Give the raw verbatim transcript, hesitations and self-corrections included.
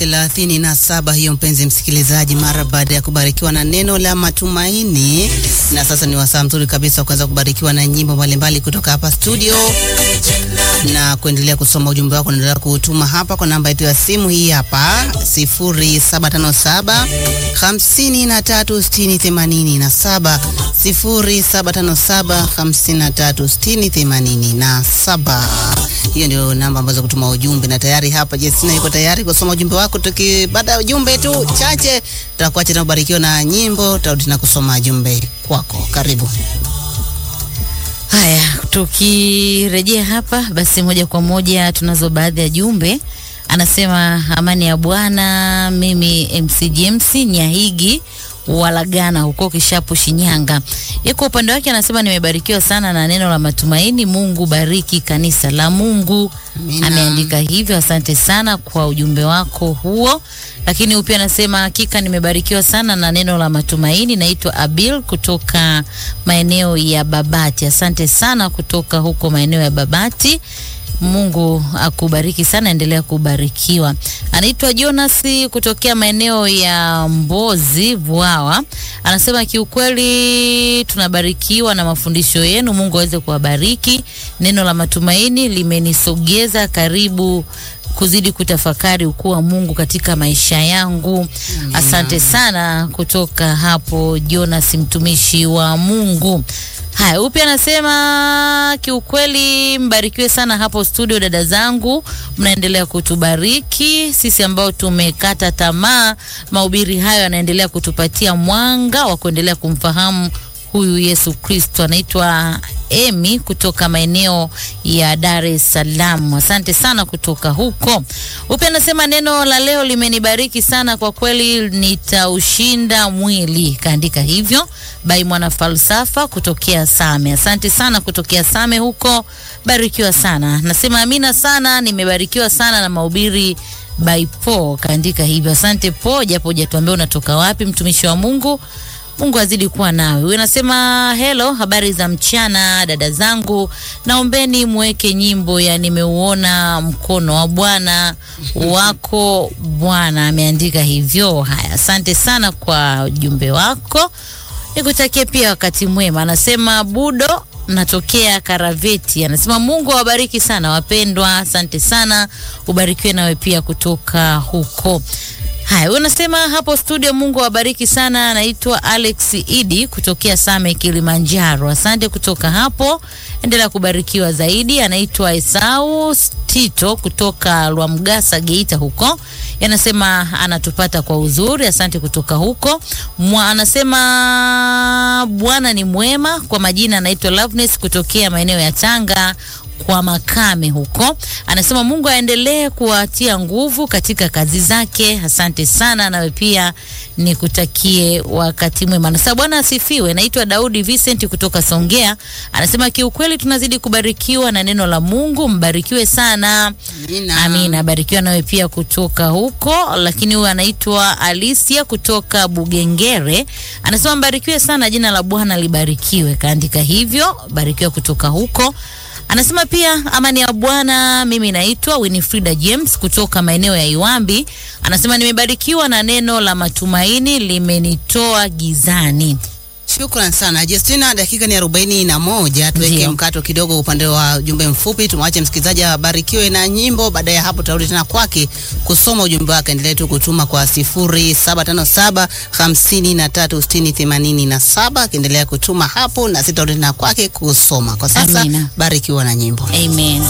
thelathini na saba hiyo, mpenzi msikilizaji, mara baada ya kubarikiwa na neno la matumaini. Na sasa ni wasaa mzuri kabisa kuanza kubarikiwa na nyimbo mbalimbali kutoka hapa studio, na kuendelea kusoma ujumbe wako. Unaendelea kuutuma hapa kwa namba yetu ya simu hii hapa sifuri saba tano saba hamsini na tatu sitini themanini na saba, sifuri saba tano saba hamsini na tatu sitini themanini na saba. Hiyo ndio namba ambazo kutuma ujumbe, na tayari hapa Jesina yuko tayari kusoma ujumbe wako. Tuki baada ya ujumbe tu chache tutakuacha na kubarikiwa na nyimbo, tutarudi na kusoma ujumbe kwako. Karibu. Haya, tukirejea hapa basi moja kwa moja tunazo baadhi ya jumbe. Anasema amani ya Bwana, mimi M C James Nyahigi Walagana huko Kishapu Shinyanga. Yuko upande wake anasema nimebarikiwa sana na neno la matumaini. Mungu bariki kanisa la Mungu. Amina. Ameandika hivyo, asante sana kwa ujumbe wako huo. Lakini upia anasema hakika nimebarikiwa sana na neno la matumaini. Naitwa Abil kutoka maeneo ya Babati. Asante sana kutoka huko maeneo ya Babati. Mungu akubariki sana, endelea kubarikiwa. Anaitwa Jonas kutokea maeneo ya Mbozi Vwawa. Anasema kiukweli tunabarikiwa na mafundisho yenu. Mungu aweze kuwabariki. Neno la matumaini limenisogeza karibu kuzidi kutafakari ukuu wa Mungu katika maisha yangu. Amina. Asante sana kutoka hapo Jonas, mtumishi wa Mungu. Haya, upi anasema kiukweli mbarikiwe sana hapo studio dada zangu, mnaendelea kutubariki sisi ambao tumekata tamaa. Mahubiri hayo yanaendelea kutupatia mwanga wa kuendelea kumfahamu huyu Yesu Kristo. Anaitwa Emi kutoka maeneo ya Dar es Salaam. Asante sana kutoka huko. Upi anasema neno la leo limenibariki sana kwa kweli, nitaushinda mwili. Kaandika hivyo Bai Mwana Falsafa kutokea Same. Asante sana kutokea Same huko. Barikiwa sana. Nasema amina sana, nimebarikiwa sana na mahubiri by Po. Kaandika hivyo. Asante Po, japo hujatuambia unatoka wapi, mtumishi wa Mungu. Mungu azidi kuwa nawe. Wewe unasema hello, habari za mchana dada zangu. Naombeni muweke nyimbo ya nimeuona mkono wa Bwana wako Bwana. Ameandika hivyo. Haya, asante sana kwa ujumbe wako. Nikutakie pia wakati mwema. Anasema Budo natokea Karaveti. Anasema Mungu awabariki sana wapendwa. Asante sana. Ubarikiwe nawe pia kutoka huko. Hai, unasema hapo studio Mungu awabariki sana. Anaitwa Alex Idi kutokea Same Kilimanjaro. Asante kutoka hapo. Endelea kubarikiwa zaidi. Anaitwa Esau Tito kutoka Lwamgasa Geita huko. Yanasema anatupata kwa uzuri. Asante kutoka huko. Mwa, anasema Bwana ni mwema. Kwa majina anaitwa Loveness kutokea maeneo ya Tanga kwa Makame huko. Anasema Mungu aendelee kuwatia nguvu katika kazi zake. Asante sana, nawe pia nikutakie wakati mwema. Anasema Bwana asifiwe. Naitwa Daudi Vincent kutoka Songea. Anasema kiukweli tunazidi kubarikiwa na neno la Mungu. Mbarikiwe sana. Amina. Amina. Barikiwa nawe pia kutoka huko. Lakini huyu anaitwa Alicia kutoka Bugengere. Anasema mbarikiwe sana, jina la Bwana libarikiwe. Kaandika hivyo. Barikiwa kutoka huko. Anasema pia amani ya Bwana, mimi naitwa Winifrida James kutoka maeneo ya Iwambi. Anasema nimebarikiwa na neno la matumaini limenitoa gizani. Shukrani sana Justina. Dakika ni arobaini na moja. Tuweke mkato kidogo upande wa jumbe mfupi. Tumwache msikilizaji abarikiwe na nyimbo. Baada ya hapo tarudi tena kwake kusoma ujumbe wake. Endelea tu kutuma kwa sifuri saba tano saba hamsini na tatu sitini themanini na saba. Endelea kutuma hapo na sitarudi tena kwake kusoma. Kwa sasa Amina. Barikiwa na nyimbo. Amen.